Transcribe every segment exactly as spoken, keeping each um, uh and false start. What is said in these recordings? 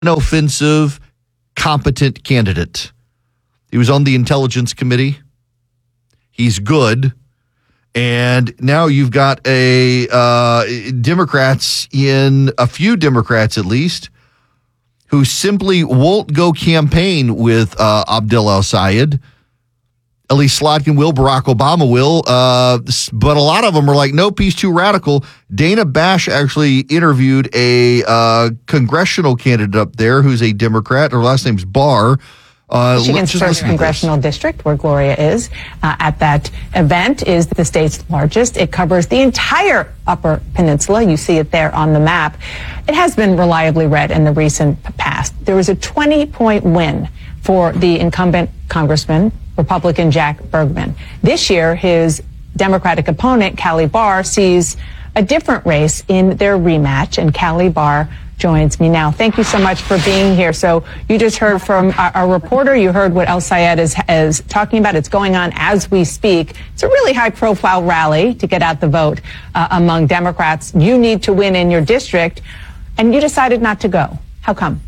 an offensive, competent candidate. He was on the Intelligence Committee. He's good. And now you've got a uh, Democrats in, a few Democrats at least, who simply won't go campaign with uh, Abdel El-Sayed. Ellie Slotkin will, Barack Obama will, uh, but a lot of them are like, nope, he's too radical. Dana Bash actually interviewed a uh, congressional candidate up there who's a Democrat. Her last name's Barr. Uh, Michigan's first congressional district, where Gloria is uh, at that event, is the state's largest. It covers the entire Upper Peninsula. You see it there on the map. It has been reliably read in the recent past. There was a twenty-point win for the incumbent congressman, Republican Jack Bergman. This year, his Democratic opponent, Callie Barr, sees a different race in their rematch, and Callie Barr joins me now. Thank you so much for being here. So you just heard from our, our reporter. You heard what El-Sayed is, is talking about. It's going on as we speak. It's a really high-profile rally to get out the vote uh, among Democrats. You need to win in your district, and you decided not to go. How come?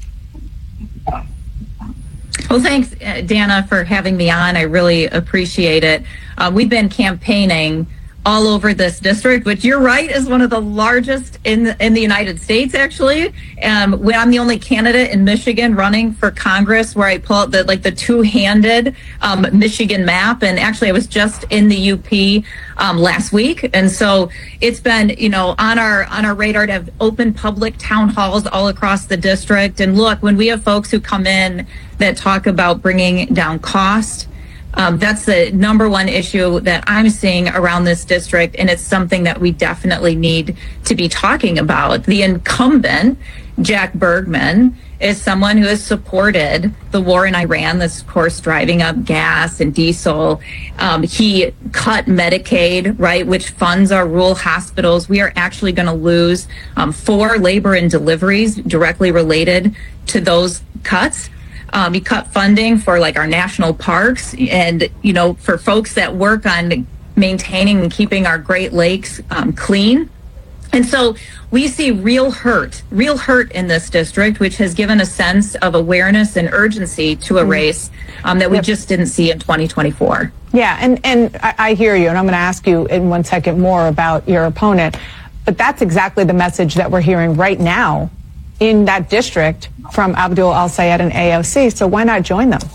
Well, thanks, uh, Dana, for having me on. I really appreciate it. Uh, we've been campaigning all over this district, which you're right is one of the largest in the, in the United States, actually. Um, when I'm the only candidate in Michigan running for Congress, where I pull out the like the two-handed um, Michigan map, and actually I was just in the U P um, last week, and so it's been you know on our on our radar to have open public town halls all across the district. And look, when we have folks who come in that talk about bringing down cost. Um, that's the number one issue that I'm seeing around this district, and it's something that we definitely need to be talking about. The incumbent, Jack Bergman, is someone who has supported the war in Iran, that's, of course, driving up gas and diesel. Um, he cut Medicaid, right, which funds our rural hospitals. We are actually going to lose um, four labor and deliveries directly related to those cuts. Um, he cut funding for like our national parks and, you know, for folks that work on maintaining and keeping our Great Lakes um, clean. And so we see real hurt, real hurt in this district, which has given a sense of awareness and urgency to a race um, that we yep. just didn't see in twenty twenty-four. Yeah, and, and I, I hear you, and I'm going to ask you in one second more about your opponent. But that's exactly the message that we're hearing right now in that district from Abdel El-Sayed and A O C. So why not join them?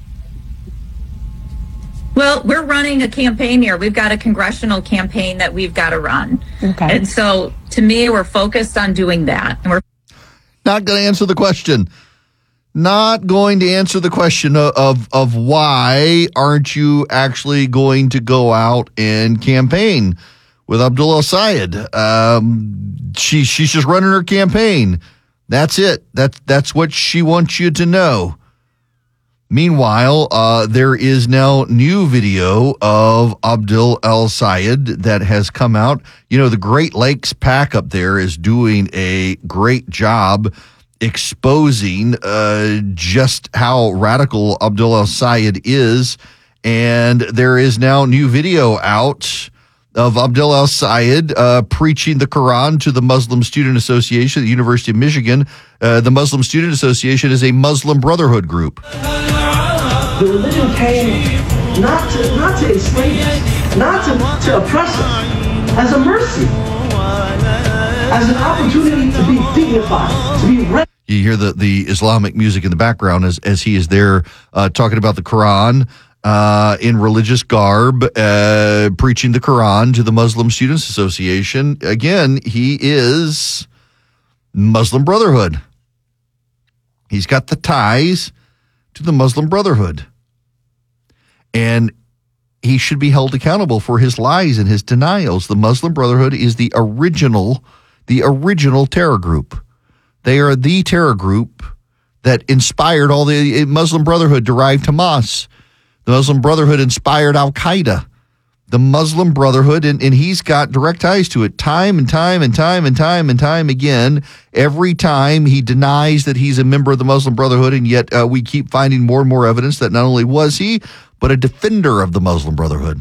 Well, we're running a campaign here. We've got a congressional campaign that we've got to run. Okay. And so to me, we're focused on doing that. And we're not going to answer the question. Not going to answer the question of, of, of why aren't you actually going to go out and campaign with Abdel El-Sayed? Um, she, she's just running her campaign. That's it. That's that's what she wants you to know. Meanwhile, uh, there is now new video of Abdel El-Sayed that has come out. You know, the Great Lakes PAC up there is doing a great job exposing uh, just how radical Abdel El-Sayed is. And there is now new video out of Abdel El-Sayed uh, preaching the Quran to the Muslim Student Association at the University of Michigan. Uh, the Muslim Student Association is a Muslim Brotherhood group. The religion came not to not to enslave us, not to, to oppress us, as a mercy, as an opportunity to be dignified, to be ready. You hear the, the Islamic music in the background as, as he is there uh, talking about the Quran. Uh, in religious garb, uh, preaching the Quran to the Muslim Students Association. Again, he is Muslim Brotherhood. He's got the ties to the Muslim Brotherhood. And he should be held accountable for his lies and his denials. The Muslim Brotherhood is the original, the original terror group. They are the terror group that inspired all the Muslim Brotherhood derived Hamas. The Muslim Brotherhood inspired Al-Qaeda. The Muslim Brotherhood, and, and he's got direct ties to it time and time and time and time and time again. Every time he denies that he's a member of the Muslim Brotherhood, and yet uh, we keep finding more and more evidence that not only was he, but a defender of the Muslim Brotherhood.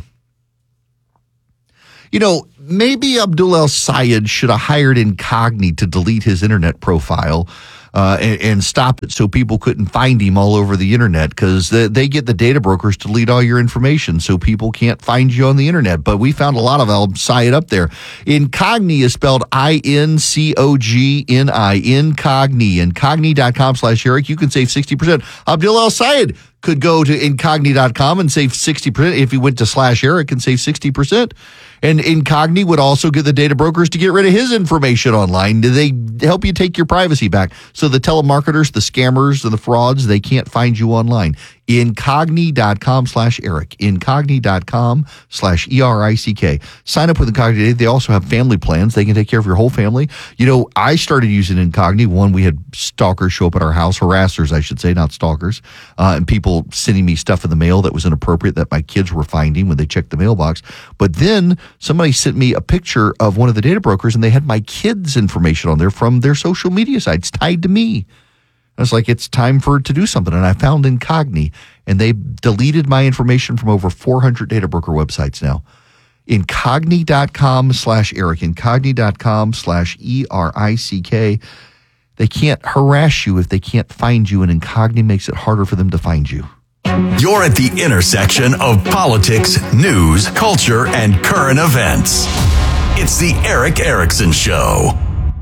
You know, maybe Abdel El-Sayed should have hired Incogni to delete his internet profile. uh, and, and stopped it so people couldn't find him all over the internet, because they, they get the data brokers to delete all your information so people can't find you on the internet. But we found a lot of them. I'll cite it up there. Incogni is spelled I N C O G N I, Incogni, incogni dot com slash Eric. You can save sixty percent. Abdul El Sayed could go to incogni dot com and save sixty percent if he went to slash Eric and save sixty percent. And Incogni would also get the data brokers to get rid of his information online. Do they help you take your privacy back? So the telemarketers, the scammers, and the frauds, they can't find you online. Incogni dot com slash Eric. Incogni dot com slash E R I C K. Sign up with Incogni today. They also have family plans. They can take care of your whole family. You know, I started using Incogni. One, we had stalkers show up at our house, harassers, I should say, not stalkers, uh, and people sending me stuff in the mail that was inappropriate that my kids were finding when they checked the mailbox. But then somebody sent me a picture of one of the data brokers, and they had my kids' information on there from their social media sites tied to me. I was like, it's time for it to do something. And I found Incogni, and they deleted my information from over four hundred data broker websites now. Incogni dot com slash Eric. Incogni dot com slash E R I C K. They can't harass you if they can't find you, and Incogni makes it harder for them to find you. You're at the intersection of politics, news, culture, and current events. It's the Eric Erickson Show.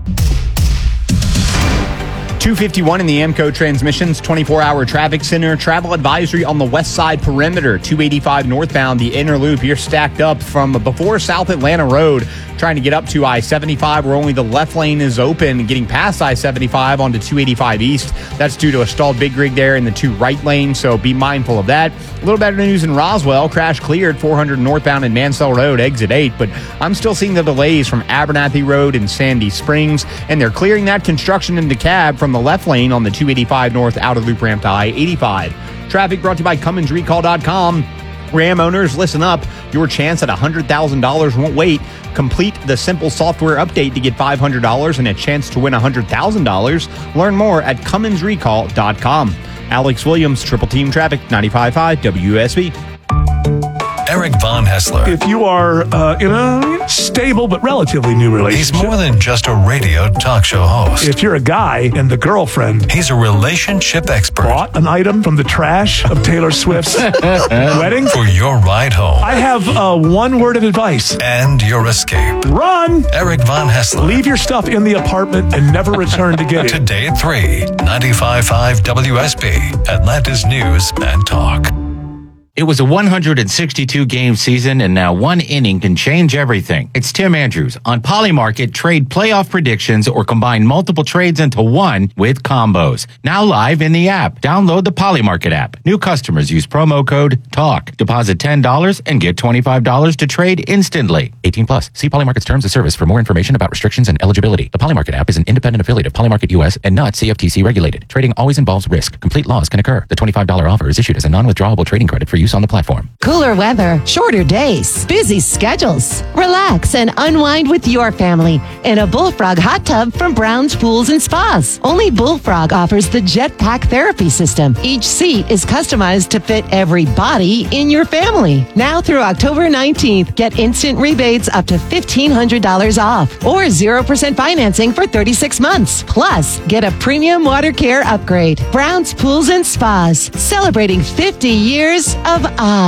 two fifty-one in the AMCO Transmissions twenty-four hour traffic center. Travel advisory on the west side perimeter. two eighty-five northbound, the inner loop. You're stacked up from before South Atlanta Road, trying to get up to I seventy-five, where only the left lane is open. Getting past I seventy-five onto two eighty-five east. That's due to a stalled big rig there in the two right lanes, so be mindful of that. A little better news in Roswell. Crash cleared four hundred northbound in Mansell Road, exit eight, but I'm still seeing the delays from Abernathy Road and Sandy Springs, and they're clearing that construction in DeKalb from the left lane on the two eighty-five north outer loop ramp to I eighty-five. Traffic brought to you by Cummins Recall dot com. Ram owners, listen up. Your chance at one hundred thousand dollars won't wait. Complete the simple software update to get five hundred dollars and a chance to win one hundred thousand dollars. Learn more at Cummins Recall dot com. Alex Williams, Triple Team Traffic, ninety-five point five W S B. Eric Von Hessler. If you are uh, in a stable but relatively new relationship. He's more than just a radio talk show host. If you're a guy and the girlfriend. He's a relationship expert. Bought an item from the trash of Taylor Swift's wedding. For your ride home. I have uh, one word of advice. And your escape. Run! Eric Von Hessler. Leave your stuff in the apartment and never return to get it. Today at three, ninety-five point five W S B, Atlanta's News and Talk. It was a one hundred sixty-two game season, and now one inning can change everything. It's Tim Andrews on Polymarket. Trade playoff predictions or combine multiple trades into one with combos. Now live in the app. Download the Polymarket app. New customers use promo code TALK. Deposit ten dollars and get twenty-five dollars to trade instantly. eighteen plus. See Polymarket's terms of service for more information about restrictions and eligibility. The Polymarket app is an independent affiliate of Polymarket U S and not C F T C regulated. Trading always involves risk. Complete loss can occur. The twenty-five dollars offer is issued as a non-withdrawable trading credit for use on the platform. Cooler weather, shorter days, busy schedules. Relax and unwind with your family in a Bullfrog hot tub from Brown's Pools and Spas. Only Bullfrog offers the Jetpack Therapy System. Each seat is customized to fit every body in your family. Now through October nineteenth, get instant rebates up to fifteen hundred dollars off or zero percent financing for thirty-six months. Plus, get a premium water care upgrade. Brown's Pools and Spas, celebrating fifty years of ah.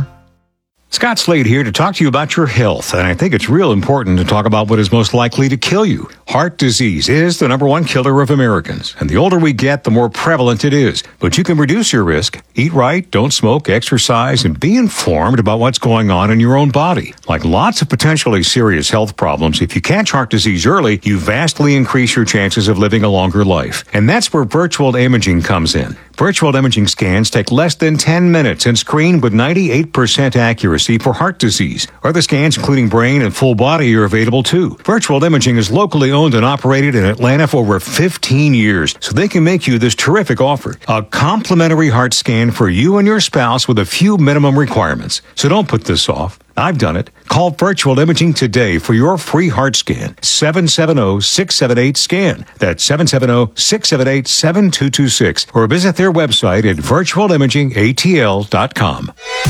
Scott Slade here to talk to you about your health, and I think it's real important to talk about what is most likely to kill you. Heart disease is the number one killer of Americans, and the older we get, the more prevalent it is. But you can reduce your risk. Eat right, don't smoke, exercise, and be informed about what's going on in your own body. Like lots of potentially serious health problems, if you catch heart disease early, you vastly increase your chances of living a longer life. And that's where virtual imaging comes in. Virtual imaging scans take less than ten minutes and screen with ninety-eight percent accuracy for heart disease. Other scans, including brain and full body, are available too. Virtual imaging is locally owned and operated in Atlanta for over fifteen years, so they can make you this terrific offer. A complimentary heart scan for you and your spouse with a few minimum requirements. So don't put this off. I've done it. Call Virtual Imaging today for your free heart scan. seven seven zero, six seven eight, SCAN. That's seven seven zero, six seven eight, seven two two six. Or visit their website at virtual imaging A T L dot com.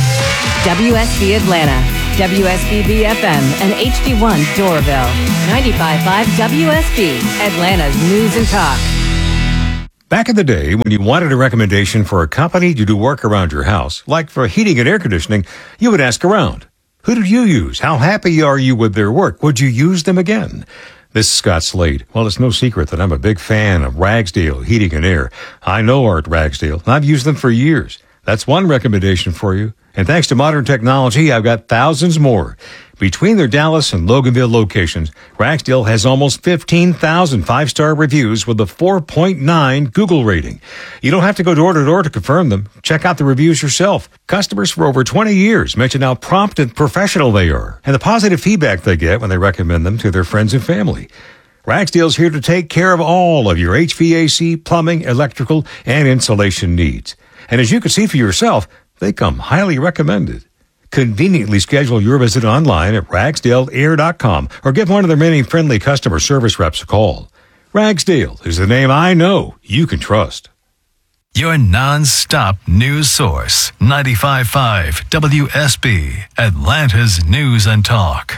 W S B Atlanta, W S B B F M, and H D one Doraville. ninety-five point five W S B, Atlanta's News and Talk. Back in the day, when you wanted a recommendation for a company to do work around your house, like for heating and air conditioning, you would ask around. Who did you use? How happy are you with their work? Would you use them again? This is Scott Slade. Well, it's no secret that I'm a big fan of Ragsdale Heating and Air. I know Art Ragsdale, and I've used them for years. That's one recommendation for you. And thanks to modern technology, I've got thousands more. Between their Dallas and Loganville locations, Ragsdale has almost fifteen thousand five-star reviews with a four point nine Google rating. You don't have to go door to door to confirm them. Check out the reviews yourself. Customers for over twenty years mention how prompt and professional they are, and the positive feedback they get when they recommend them to their friends and family. Ragsdale's here to take care of all of your H V A C, plumbing, electrical, and insulation needs. And as you can see for yourself, they come highly recommended. Conveniently schedule your visit online at ragsdale air dot com or give one of their many friendly customer service reps a call. Ragsdale is the name I know you can trust. Your non-stop news source, ninety-five point five W S B, Atlanta's News and Talk.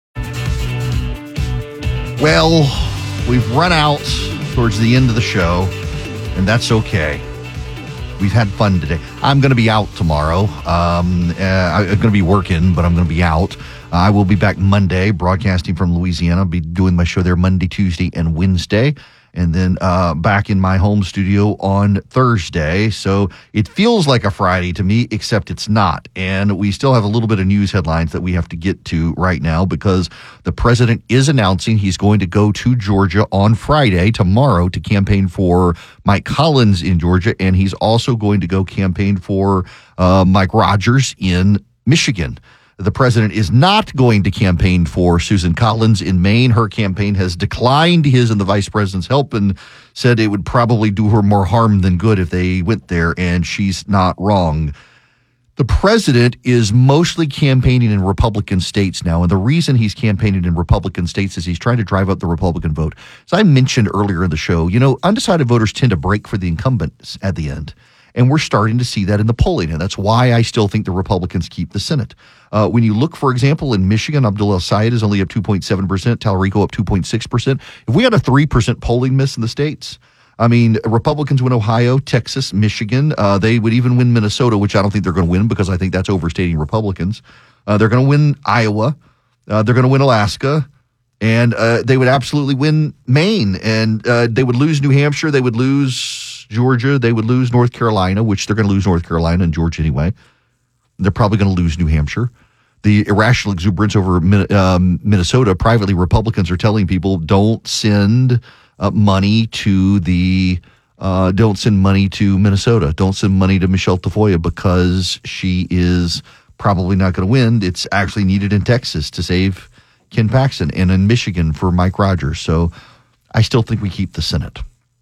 Well, we've run out towards the end of the show, and that's okay. We've had fun today. I'm going to be out tomorrow. Um, uh, I'm going to be working, but I'm going to be out. Uh, I will be back Monday, broadcasting from Louisiana. I'll be doing my show there Monday, Tuesday, and Wednesday. And then uh, back in my home studio on Thursday. So it feels like a Friday to me, except it's not. And we still have a little bit of news headlines that we have to get to right now because the president is announcing he's going to go to Georgia on Friday, tomorrow, to campaign for Mike Collins in Georgia. And he's also going to go campaign for uh, Mike Rogers in Michigan. The president is not going to campaign for Susan Collins in Maine. Her campaign has declined his and the vice president's help and said it would probably do her more harm than good if they went there, and she's not wrong. The president is mostly campaigning in Republican states now, and the reason he's campaigning in Republican states is he's trying to drive up the Republican vote. As I mentioned earlier in the show, you know, undecided voters tend to break for the incumbents at the end. And we're starting to see that in the polling, and that's why I still think the Republicans keep the Senate. Uh, when you look, for example, in Michigan, Abdul El-Sayed is only up two point seven percent, Talarico up two point six percent. If we had a three percent polling miss in the states, I mean, Republicans win Ohio, Texas, Michigan. Uh, they would even win Minnesota, which I don't think they're going to win because I think that's overstating Republicans. Uh, they're going to win Iowa. Uh, they're going to win Alaska. And uh, they would absolutely win Maine. And uh, they would lose New Hampshire. They would lose Georgia. They would lose North Carolina, which they're going to lose North Carolina and Georgia anyway. They're probably going to lose New Hampshire. The irrational exuberance over um, Minnesota, privately, Republicans are telling people don't send uh, money to the, uh, don't send money to Minnesota. Don't send money to Michelle Tafoya because she is probably not going to win. It's actually needed in Texas to save Ken Paxton and in Michigan for Mike Rogers. So I still think we keep the Senate.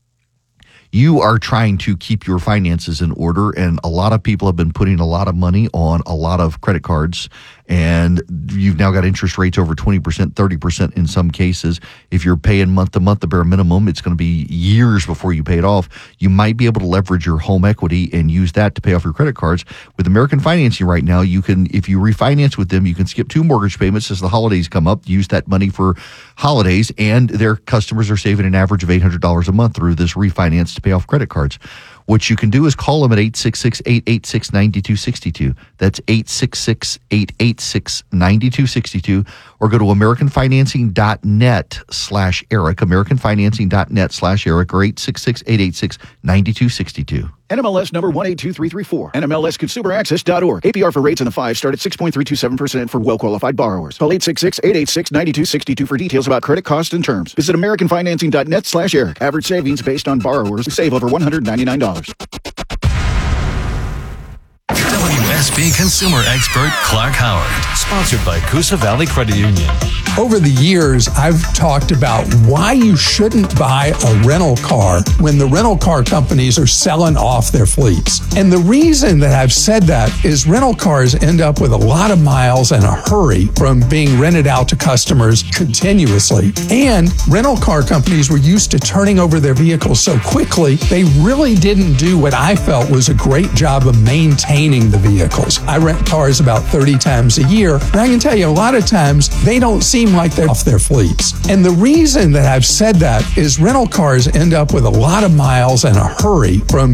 You are trying to keep your finances in order, and a lot of people have been putting a lot of money on a lot of credit cards, and you've now got interest rates over twenty percent, thirty percent in some cases. If you're paying month to month the bare minimum, it's going to be years before you pay it off. You might be able to leverage your home equity and use that to pay off your credit cards. With American Financing right now, you can, if you refinance with them, you can skip two mortgage payments as the holidays come up, use that money for holidays, and their customers are saving an average of eight hundred dollars a month through this refinance to pay off credit cards. What you can do is call them at eight six six, eight eight six, nine two six two. That's eight six six, eight eight six, nine two six two. Or go to americanfinancing.net slash Eric, americanfinancing.net slash Eric, or eight six six, eight eight six, nine two six two. N M L S number one eight two three three four. N M L S consumer access dot org. A P R for rates in the five start at six point three two seven percent for well-qualified borrowers. Call eight six six, eight eight six, nine two six two for details about credit costs and terms. Visit americanfinancing.net slash Eric. Average savings based on borrowers who save over one hundred ninety-nine dollars. W S B consumer expert Clark Howard. Sponsored by Coosa Valley Credit Union. Over the years, I've talked about why you shouldn't buy a rental car when the rental car companies are selling off their fleets. And the reason that I've said that is rental cars end up with a lot of miles and a hurry from being rented out to customers continuously. And rental car companies were used to turning over their vehicles so quickly, they really didn't do what I felt was a great job of maintaining the vehicles. cars. I rent cars about thirty times a year. And I can tell you, a lot of times, they don't seem like they're off their fleets. And the reason that I've said that is rental cars end up with a lot of miles and a hurry from